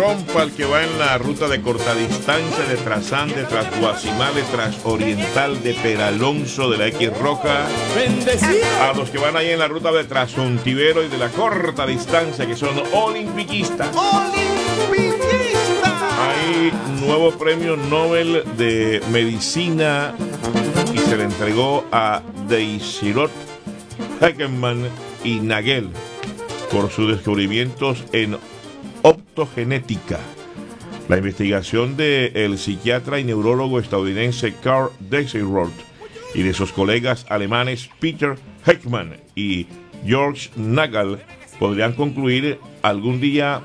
rompa el que va en la ruta de cortadistancia de Trasande, tras Guasimales, tras Oriental de Peralonso de la X Roca. Bendecido. A los que van ahí en la ruta de Trasontivero y de la corta distancia, que son olimpiquistas. Hay nuevo premio Nobel de Medicina y se le entregó a Daisirot Heckman y Nagel por sus descubrimientos en optogenética. La investigación del psiquiatra y neurólogo estadounidense Carl Daisirot y de sus colegas alemanes Peter Heckman y George Nagel podrían concluir algún día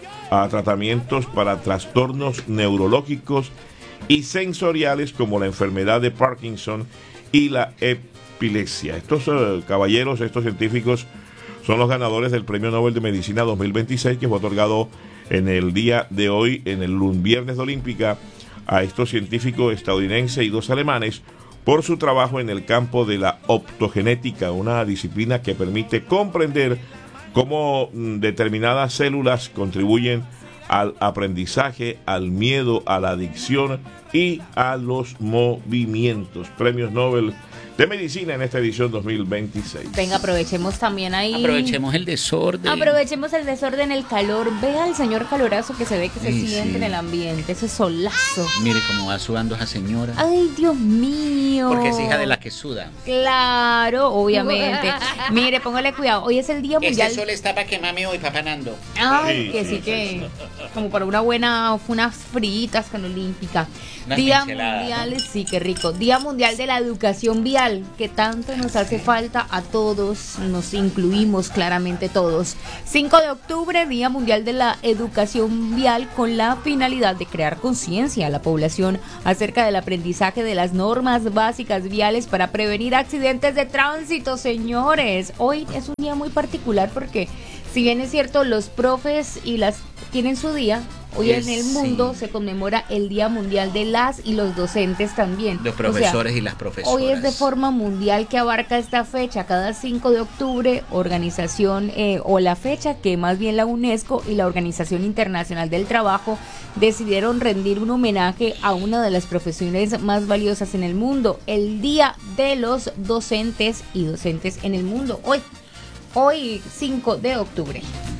a tratamientos para trastornos neurológicos y sensoriales como la enfermedad de Parkinson y la epilepsia. Estos caballeros, estos científicos, son los ganadores del Premio Nobel de Medicina 2026, que fue otorgado en el día de hoy, en el viernes de Olímpica, a estos científicos estadounidenses y dos alemanes por su trabajo en el campo de la optogenética, una disciplina que permite comprender cómo determinadas células contribuyen al aprendizaje, al miedo, a la adicción y a los movimientos. Premios Nobel de Medicina en esta edición 2026. Venga, aprovechemos también ahí. Aprovechemos el desorden. Aprovechemos el desorden, el calor. Vea el señor calorazo que se ve que se siente sí. en el ambiente, ese solazo. Mire cómo va sudando esa señora. Ay, Dios mío. Porque es hija de la que suda. Claro, obviamente. Mire, póngale cuidado. Hoy es el Día Mundial. Este sol está para quemarme hoy, papá Nando. Ay, Sí, que sí, sí que. Como para unas fritas con olímpica. Unas Día pinceladas, Mundial, ¿no? sí, qué rico. Día Mundial de la Educación Vial, que tanto nos hace falta a todos, nos incluimos claramente todos. 5 de octubre, Día Mundial de la Educación Vial, con la finalidad de crear conciencia a la población acerca del aprendizaje de las normas básicas viales para prevenir accidentes de tránsito, señores. Hoy es un día muy particular porque, si bien es cierto, los profes y las tienen su día, hoy en el mundo se conmemora el Día Mundial de las y los docentes también. Los profesores y las profesoras. Hoy es de forma mundial que abarca esta fecha, cada 5 de octubre, organización o la fecha que más bien la UNESCO y la Organización Internacional del Trabajo decidieron rendir un homenaje a una de las profesiones más valiosas en el mundo, el Día de los Docentes y Docentes en el mundo. Hoy 5 de octubre.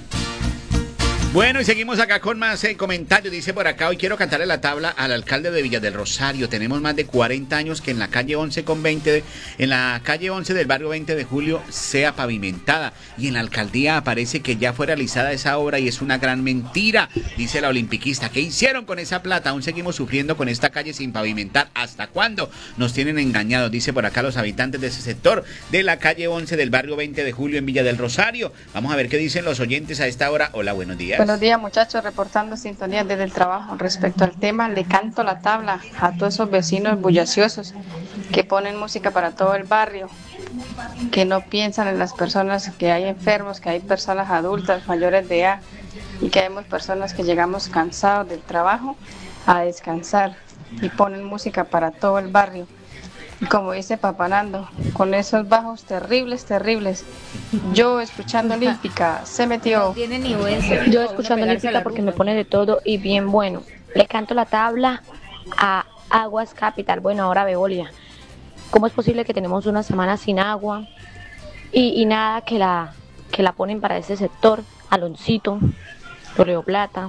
Bueno, y seguimos acá con más comentarios. Dice por acá, hoy quiero cantarle la tabla al alcalde de Villa del Rosario. Tenemos más de 40 años que en la calle 11 con 20, en la calle 11 del barrio 20 de julio sea pavimentada. Y en la alcaldía aparece que ya fue realizada esa obra y es una gran mentira, dice la olimpiquista. ¿Qué hicieron con esa plata? Aún seguimos sufriendo con esta calle sin pavimentar. ¿Hasta cuándo? Nos tienen engañados, dice por acá los habitantes de ese sector de la calle 11 del barrio 20 de julio en Villa del Rosario. Vamos a ver qué dicen los oyentes a esta hora. Hola, buenos días. Buenos días, muchachos, reportando sintonía desde el trabajo. Respecto al tema, le canto la tabla a todos esos vecinos bulliciosos que ponen música para todo el barrio, que no piensan en las personas, que hay enfermos, que hay personas adultas mayores de edad y que hay personas que llegamos cansados del trabajo a descansar y ponen música para todo el barrio. Y como dice Papá Nando, con esos bajos terribles, yo escuchando Olímpica se metió. No tiene ni buen sonido. Yo escuchando Olímpica porque me pone de todo y bien bueno. Le canto la tabla a Aguas Capital, bueno, ahora Veolia. ¿Cómo es posible que tenemos una semana sin agua y nada que la ponen para ese sector? Aloncito, Río Plata.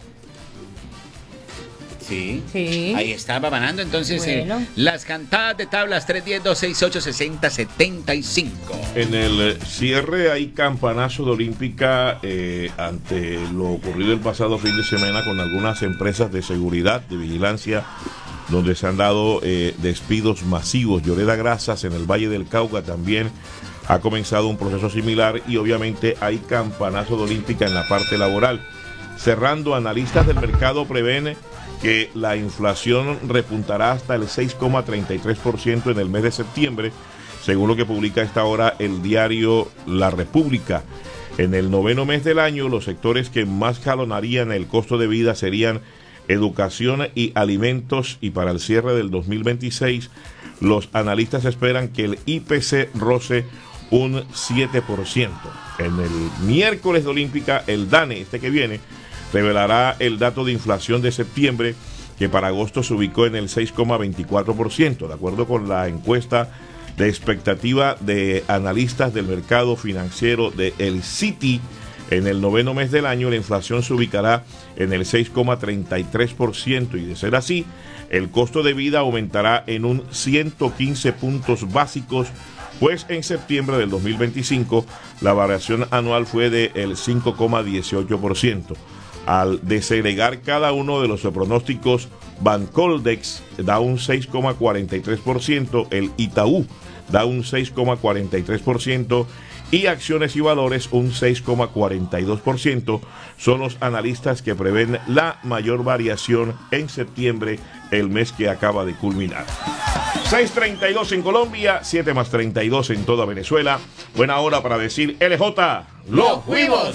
Sí. Ahí está babanando. Entonces, bueno. Las cantadas de tablas 310-268-6075. En el cierre hay campanazo de Olímpica ante lo ocurrido el pasado fin de semana con algunas empresas de seguridad, de vigilancia, donde se han dado despidos masivos. Lloreda Grasas en el Valle del Cauca también ha comenzado un proceso similar y obviamente hay campanazo de Olímpica en la parte laboral. Cerrando, analistas del mercado prevén que la inflación repuntará hasta el 6,33% en el mes de septiembre, según lo que publica a esta hora el diario La República. En el noveno mes del año, los sectores que más jalonarían el costo de vida serían educación y alimentos, y para el cierre del 2026, los analistas esperan que el IPC roce un 7%. En el miércoles de Olímpica, el DANE, que viene, revelará el dato de inflación de septiembre, que para agosto se ubicó en el 6,24%, de acuerdo con la encuesta de expectativa de analistas del mercado financiero de El Citi. En el noveno mes del año la inflación se ubicará en el 6,33% y de ser así, el costo de vida aumentará en un 115 puntos básicos, pues en septiembre del 2025 la variación anual fue del 5,18%. Al desagregar cada uno de los pronósticos, Bancoldex da un 6,43%, el Itaú da un 6,43% y Acciones y Valores un 6,42%. Son los analistas que prevén la mayor variación en septiembre, el mes que acaba de culminar. 6:32 en Colombia, 7 más 32 en toda Venezuela. Buena hora para decir LJ, ¡los fuimos!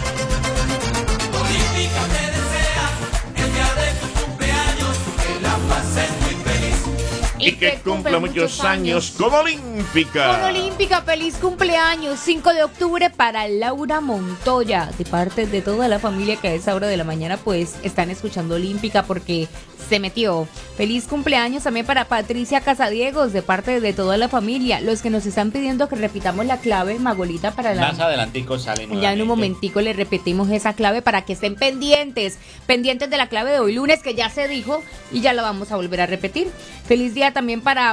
Y que cumpla muchos años con Olímpica. Con Olímpica, feliz cumpleaños. 5 de octubre para Laura Montoya. De parte de toda la familia que a esa hora de la mañana pues están escuchando Olímpica porque se metió. Feliz cumpleaños también para Patricia Casadiegos, de parte de toda la familia. Los que nos están pidiendo que repitamos la clave, Magolita, para la... Más adelantico sale nuevamente. Ya en un momentico le repetimos esa clave para que estén pendientes de la clave de hoy lunes, que ya se dijo y ya la vamos a volver a repetir. Feliz día también para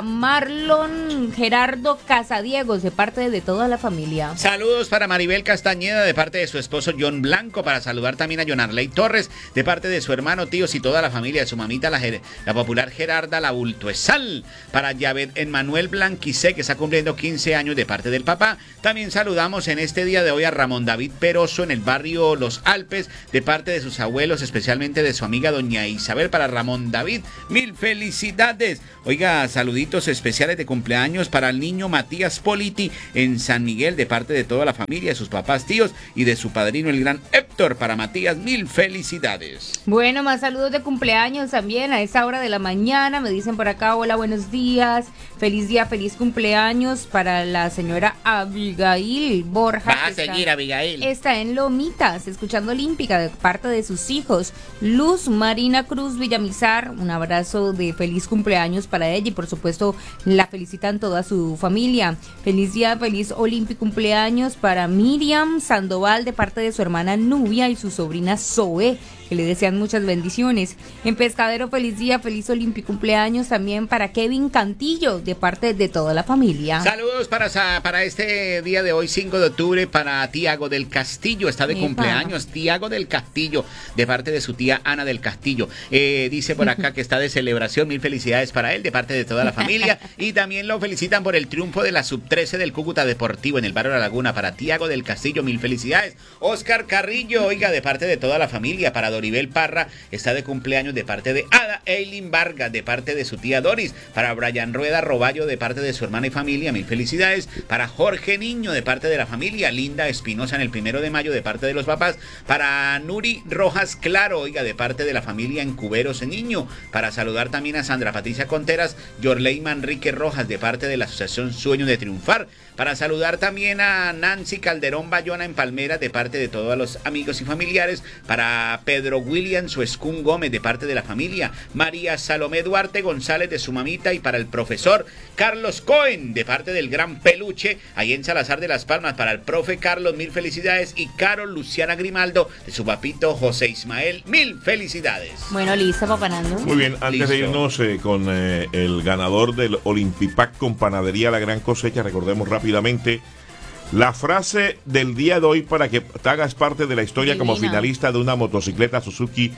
Marlon Gerardo Casadiegos, de parte de toda la familia. Saludos para Maribel Castañeda, de parte de su esposo John Blanco. Para saludar también a Jonarley Torres, de parte de su hermano, tíos y toda la familia de su mamita, la popular Gerarda La Bultuesal. Para Yaved Emmanuel Blanquicé, que está cumpliendo 15 años, de parte del papá. También saludamos en este día de hoy a Ramón David Peroso, en el barrio Los Alpes, de parte de sus abuelos, especialmente de su amiga doña Isabel. Para Ramón David, mil felicidades. Oiga, saluditos especiales de cumpleaños para el niño Matías Politi en San Miguel, de parte de toda la familia, de sus papás, tíos y de su padrino, el gran Héctor. Para Matías, mil felicidades. Bueno, más saludos de cumpleaños también a esa hora de la mañana. Me dicen por acá, hola, buenos días, feliz día, feliz cumpleaños para la señora Abigail Borja. Vas a seguir, Abigail. Está en Lomitas, escuchando Olímpica, de parte de sus hijos. Luz Marina Cruz Villamizar, un abrazo de feliz cumpleaños para ella y por supuesto la felicitan toda su familia. Feliz día, feliz Olímpico cumpleaños para Miriam Sandoval, de parte de su hermana Nubia y su sobrina Zoe, que le desean muchas bendiciones. En Pescadero, feliz día, feliz Olímpico cumpleaños también para Kevin Cantillo, de parte de toda la familia. Saludos para este día de hoy, 5 de octubre, para Tiago del Castillo. Está de cumpleaños Tiago del Castillo, de parte de su tía Ana del Castillo. Dice por acá que está de celebración. Mil felicidades para él, de parte de toda la familia. Y también lo felicitan por el triunfo de la sub-13 del Cúcuta Deportivo en el barrio La Laguna. Para Tiago del Castillo, mil felicidades. Oscar Carrillo, oiga, de parte de toda la familia. Para Doribel Parra, está de cumpleaños, de parte de Ada Eileen Vargas, de parte de su tía Doris. Para Brian Rueda Roballo, de parte de su hermana y familia, mil felicidades. Para Jorge Niño, de parte de la familia. Linda Espinosa, en el 1 de mayo, de parte de los papás. Para Nuri Rojas Claro, oiga, de parte de la familia en Cuberos Niño. Para saludar también a Sandra Patricia Conteras, Yorley Manrique Rojas, de parte de la asociación Sueño de Triunfar. Para saludar también a Nancy Calderón Bayona en Palmera, de parte de todos los amigos y familiares. Para Pedro William Suescún Gómez, de parte de la familia. María Salomé Duarte González, de su mamita. Y para el profesor Carlos Cohen, de parte del gran Peluche, ahí en Salazar de las Palmas. Para el profe Carlos, mil felicidades. Y Carol Luciana Grimaldo, de su papito José Ismael, mil felicidades. Bueno, listo, papá Nando. Muy bien, antes de irnos con el ganador del Olympipack con Panadería La Gran Cosecha, recordemos rápidamente la frase del día de hoy para que te hagas parte de la historia. Divina. Como finalista de una motocicleta Suzuki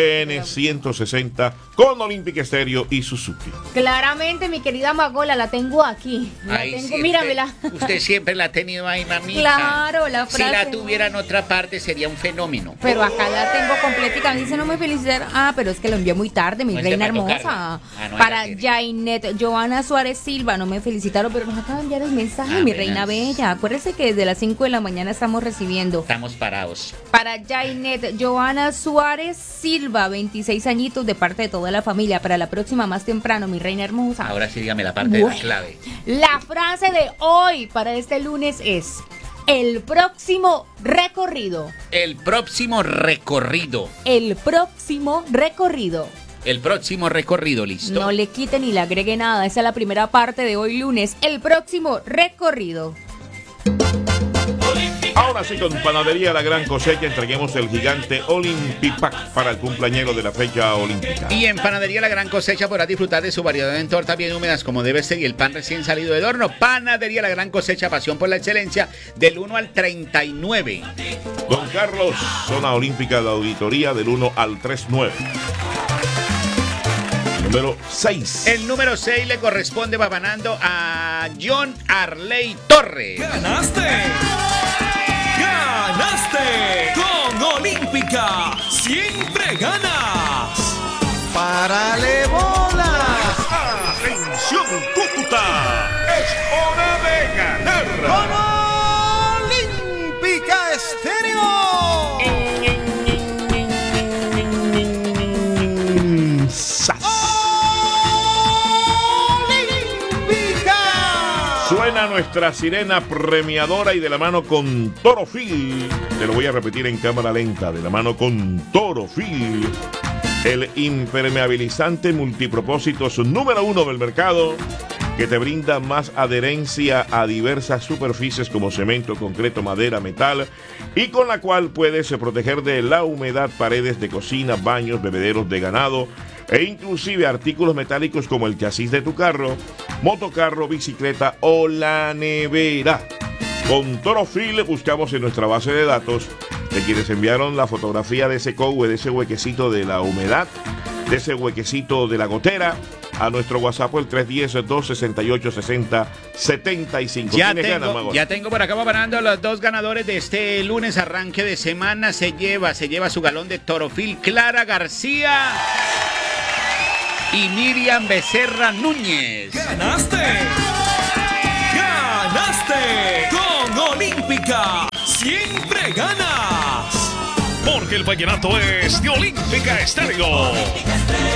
GN160 con Olympic Stereo y Suzuki. Claramente, mi querida Magola, la tengo aquí. Míramela. Usted siempre la ha tenido ahí, mamita. Claro, la frase. Si la tuviera en otra parte sería un fenómeno. Pero acá la tengo completica. Dice, no me felicitar. Ah, pero es que lo envié muy tarde, mi reina hermosa. Para Jainet Joana Suárez Silva, no me felicitaron, pero nos acaba de enviar el mensaje, mi reina bella. Acuérdese que desde las 5 de la mañana estamos recibiendo. Estamos parados. Para Jainet Joana Suárez Silva, 26 añitos, de parte de toda la familia. Para la próxima más temprano, mi reina hermosa. Ahora sí, dígame la parte de la clave. La frase de hoy para este lunes es: El próximo recorrido. El próximo recorrido. El próximo recorrido. El próximo recorrido, listo. No le quite ni le agregue nada. Esa es la primera parte de hoy lunes. El próximo recorrido. Ahora sí, con Panadería La Gran Cosecha entreguemos el gigante Olympipack para el cumpleañero de la fecha olímpica. Y en Panadería La Gran Cosecha podrás disfrutar de su variedad en tortas bien húmedas como debe ser y el pan recién salido del horno. Panadería La Gran Cosecha, pasión por la excelencia, del 1 al 39. Don Carlos, zona olímpica de auditoría del 1 al 39. Número 6. El número 6 le corresponde ganando a John Arley Torres. ¡Ganaste! ¡Ganaste! Con Olímpica siempre ganas. ¡Párale bolas! ¡Atención, Cúcuta! ¡Es hora de ganar! ¡Con Olímpica Estéreo! Suena nuestra sirena premiadora y de la mano con Torofil. Te lo voy a repetir en cámara lenta. De la mano con Torofil. El impermeabilizante multipropósitos número 1 del mercado, que te brinda más adherencia a diversas superficies como cemento, concreto, madera, metal, y con la cual puedes proteger de la humedad paredes de cocina, baños, bebederos de ganado e inclusive artículos metálicos como el chasis de tu carro, motocarro, bicicleta o la nevera. Con Torofil buscamos en nuestra base de datos de quienes enviaron la fotografía de ese cogue, de ese huequecito de la humedad, de ese huequecito de la gotera, a nuestro WhatsApp el 310-268-6075. Ya tengo por acá preparando los dos ganadores de este lunes arranque de semana. Se lleva su galón de Torofil Clara García y Miriam Becerra Núñez. ¡Ganaste! ¡Ganaste! Con Olímpica siempre ganas. Porque el vallenato es de Olímpica Estéreo.